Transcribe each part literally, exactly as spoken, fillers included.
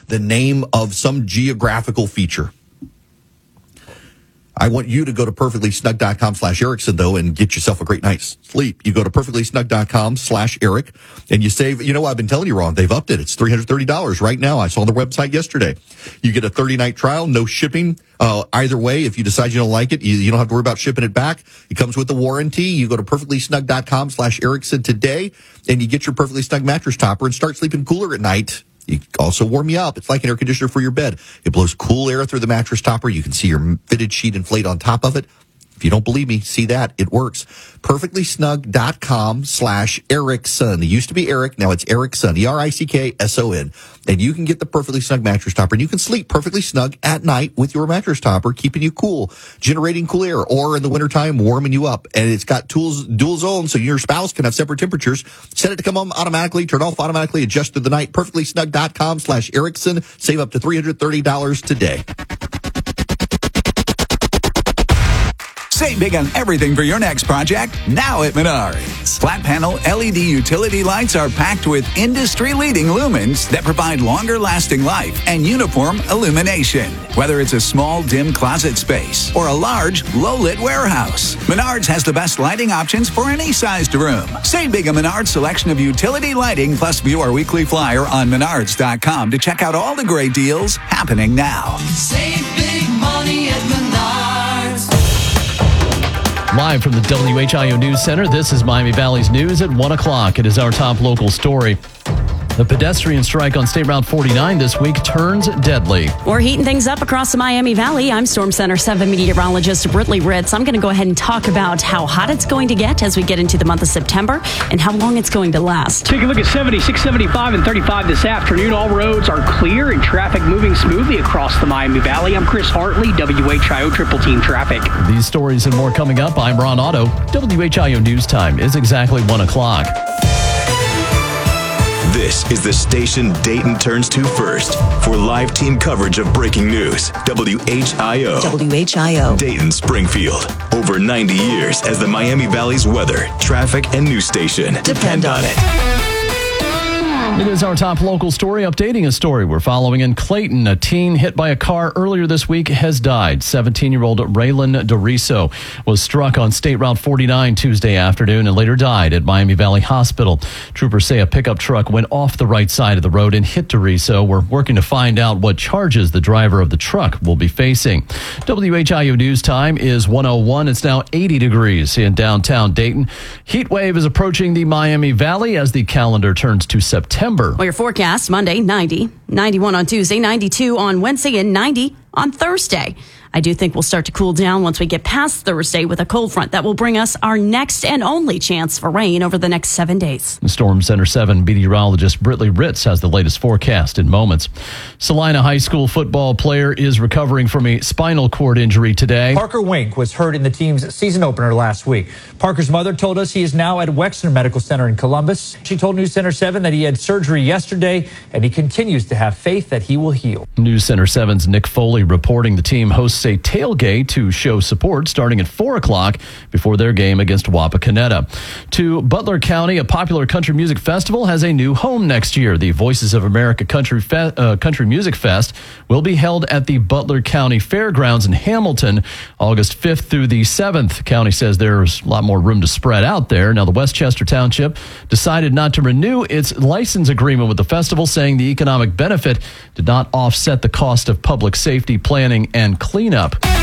the name of some geographical feature. I want you to go to perfectlysnug.com slash Erickson, though, and get yourself a great night's sleep. You go to perfectlysnug.com slash Eric, and you save, you know, I've been telling you wrong. They've upped it. It's three hundred thirty dollars right now. I saw on the website yesterday. You get a thirty-night trial, no shipping. Uh, either way, if you decide you don't like it, you, you don't have to worry about shipping it back. It comes with a warranty. You go to perfectlysnug.com slash Erickson today, and you get your Perfectly Snug mattress topper and start sleeping cooler at night. You also warm you up. It's like an air conditioner for your bed. It blows cool air through the mattress topper. You can see your fitted sheet inflate on top of it. If you don't believe me, see that. It works. Perfectlysnug.com slash Erickson. It used to be Eric. Now it's Erickson. E R I C K S O N. And you can get the Perfectly Snug mattress topper, and you can sleep perfectly snug at night with your mattress topper, keeping you cool, generating cool air, or in the wintertime, warming you up. And it's got tools, dual zone, so your spouse can have separate temperatures. Set it to come on automatically, turn off automatically, adjust through the night. Perfectlysnug.com slash Erickson. Save up to three hundred thirty dollars today. Save big on everything for your next project now at Menards. Flat panel L E D utility lights are packed with industry-leading lumens that provide longer-lasting life and uniform illumination. Whether it's a small, dim closet space or a large, low-lit warehouse, Menards has the best lighting options for any sized room. Save big on Menards' selection of utility lighting, plus view our weekly flyer on menards dot com to check out all the great deals happening now. Save big money at Menards. Live from the W H I O News Center, this is Miami Valley's News at one o'clock. It is our top local story. The pedestrian strike on State Route forty-nine this week turns deadly. We're heating things up across the Miami Valley. I'm Storm Center seven meteorologist Britley Ritz. I'm going to go ahead and talk about how hot it's going to get as we get into the month of September and how long it's going to last. Take a look at seventy-six, seventy-five, and thirty-five this afternoon. All roads are clear and traffic moving smoothly across the Miami Valley. I'm Chris Hartley, W H I O Triple Team Traffic. These stories and more coming up. I'm Ron Otto. W H I O News Time is exactly one o'clock. This is the station Dayton turns to first for live team coverage of breaking news. W H I O. W H I O. Dayton Springfield. Over ninety years as the Miami Valley's weather, traffic, and news station. Depend on it. It is our top local story, updating a story we're following in Clayton. A teen hit by a car earlier this week has died. seventeen-year-old Raylan DeRiso was struck on State Route forty-nine Tuesday afternoon and later died at Miami Valley Hospital. Troopers say a pickup truck went off the right side of the road and hit DeRiso. We're working to find out what charges the driver of the truck will be facing. W H I O News Time is one oh one. It's now eighty degrees in downtown Dayton. Heat wave is approaching the Miami Valley as the calendar turns to September. Well, your forecast, Monday, ninety, ninety-one on Tuesday, ninety-two on Wednesday, and ninety on Thursday. I do think we'll start to cool down once we get past Thursday with a cold front that will bring us our next and only chance for rain over the next seven days. Storm Center seven meteorologist Britley Ritz has the latest forecast in moments. Salina High School football player is recovering from a spinal cord injury today. Parker Wink was hurt in the team's season opener last week. Parker's mother told us he is now at Wexner Medical Center in Columbus. She told News Center seven that he had surgery yesterday and he continues to have faith that he will heal. News Center seven's Nick Foley reporting the team hosts a tailgate to show support starting at four o'clock before their game against Wapakoneta. To Butler County, a popular country music festival has a new home next year. The Voices of America Country Fe- uh, Country Music Fest will be held at the Butler County Fairgrounds in Hamilton August fifth through the seventh. The county says there's a lot more room to spread out there. Now, the Westchester Township decided not to renew its license agreement with the festival, saying the economic benefit did not offset the cost of public safety planning and cleanup.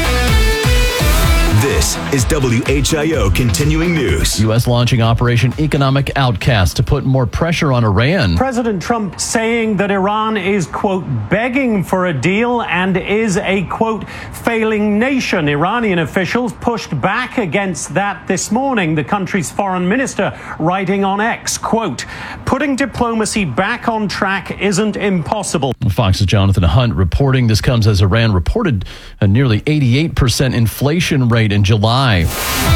This is W H I O Continuing News. U S launching Operation Economic Outcast to put more pressure on Iran. President Trump saying that Iran is, quote, begging for a deal and is a, quote, failing nation. Iranian officials pushed back against that this morning. The country's foreign minister writing on X, quote, putting diplomacy back on track isn't impossible. Fox's Jonathan Hunt reporting this comes as Iran reported a nearly eighty-eight percent inflation rate in July.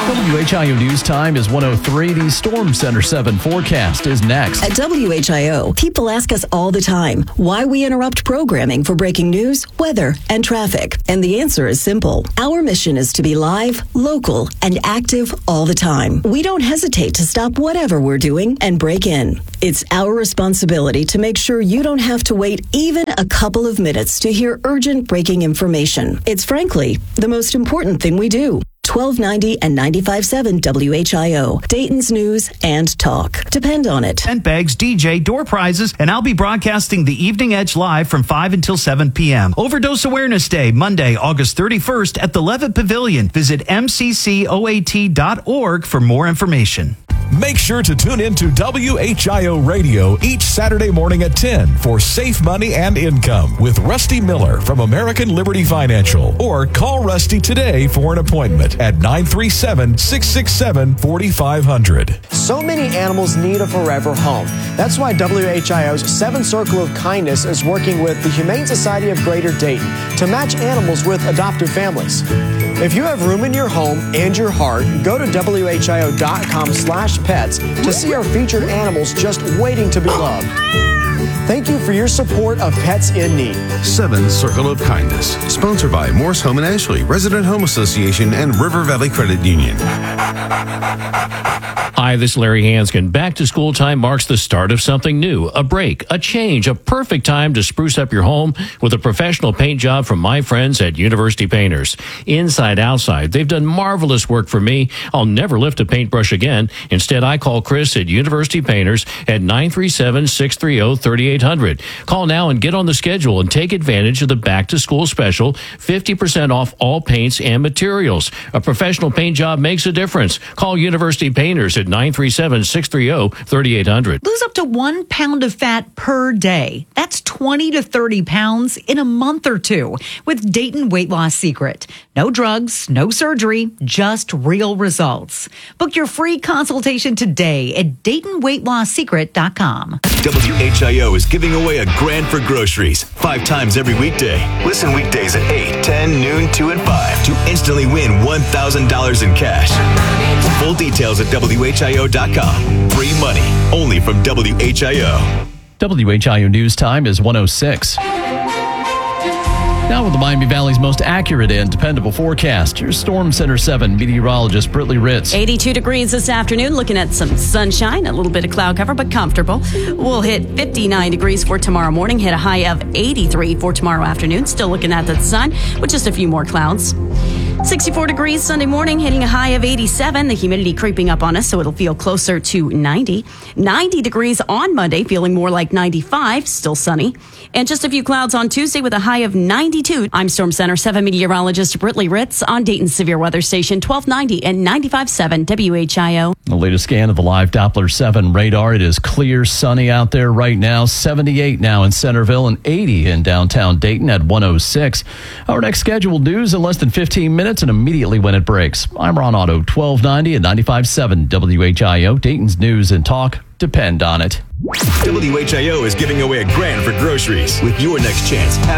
W H I O News Time is one oh three. The Storm Center seven forecast is next. At W H I O, people ask us all the time why we interrupt programming for breaking news, weather, and traffic. And the answer is simple. Our mission is to be live, local, and active all the time. We don't hesitate to stop whatever we're doing and break in. It's our responsibility to make sure you don't have to wait even a couple of minutes to hear urgent breaking information. It's frankly the most important thing we do. twelve ninety and ninety-five point seven W H I O, Dayton's News and Talk. Depend on it. Tent bags, D J, door prizes, and I'll be broadcasting the Evening Edge live from five until seven p.m. Overdose Awareness Day, Monday, August thirty-first at the Levitt Pavilion. Visit m c c o a t dot org for more information. Make sure to tune in to W H I O Radio each Saturday morning at ten for Safe Money and Income with Rusty Miller from American Liberty Financial. Or call Rusty today for an appointment at nine three seven, six six seven, four five zero zero. So many animals need a forever home. That's why W H I O's Seven Circle of Kindness is working with the Humane Society of Greater Dayton to match animals with adoptive families. If you have room in your home and your heart, go to W H I O dot com slash pets to see our featured animals just waiting to be loved. Thank you for your support of Pets in Need. Seven Circle of Kindness, sponsored by Morse Home and Ashley, Resident Home Association, and River Valley Credit Union. Hi, this is Larry Hanskin. Back to school time marks the start of something new, a break, a change, a perfect time to spruce up your home with a professional paint job from my friends at University Painters. Inside, outside, they've done marvelous work for me. I'll never lift a paintbrush again. Instead, I call Chris at University Painters at nine three seven, six three zero, three eight zero zero. Call now and get on the schedule and take advantage of the back to school special, fifty percent off all paints and materials. A professional paint job makes a difference. Call University Painters at nine three seven, six three zero, three eight zero zero. Lose up to one pound of fat per day. That's twenty to thirty pounds in a month or two with Dayton Weight Loss Secret. No drugs, no surgery, just real results. Book your free consultation today at Dayton Weight Loss Secret dot com. W H I O is giving away a grand for groceries five times every weekday. Listen weekdays at eight, ten, noon, two, and five to instantly win one thousand dollars in cash. Full details at W H I O dot com. Free money only from W H I O. W H I O News Time is one oh six. Now with the Miami Valley's most accurate and dependable forecast, your Storm Center seven meteorologist Britley Ritz. eighty-two degrees this afternoon, looking at some sunshine, a little bit of cloud cover, but comfortable. We'll hit fifty-nine degrees for tomorrow morning, hit a high of eighty-three for tomorrow afternoon. Still looking at the sun with just a few more clouds. sixty-four degrees Sunday morning, hitting a high of eighty-seven. The humidity creeping up on us, so it'll feel closer to ninety. ninety degrees on Monday, feeling more like ninety-five, still sunny. And just a few clouds on Tuesday with a high of ninety-two. I'm Storm Center seven meteorologist Britley Ritz on Dayton's Severe Weather Station, twelve ninety and ninety-five point seven W H I O. The latest scan of the live Doppler seven radar. It is clear, sunny out there right now. seventy-eight now in Centerville and eighty in downtown Dayton at one oh six. Our next scheduled news in less than fifteen minutes and immediately when it breaks. I'm Ron Otto, twelve ninety and ninety-five point seven W H I O. Dayton's News and Talk. Depend on it. W H I O is giving away a grand for groceries with your next chance.